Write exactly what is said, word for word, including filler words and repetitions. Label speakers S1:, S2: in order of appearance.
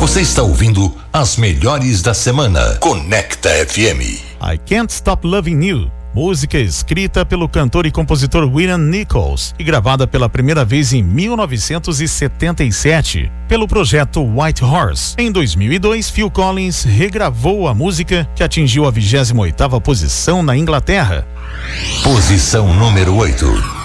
S1: Você está ouvindo as melhores da semana. Conecta F M.
S2: I Can't Stop Loving You. Música escrita pelo cantor e compositor William Nichols e gravada pela primeira vez em mil novecentos e setenta e sete pelo projeto White Horse. Em dois mil e dois, Phil Collins regravou a música, que atingiu a vigésima oitava posição na Inglaterra.
S1: Posição número oito.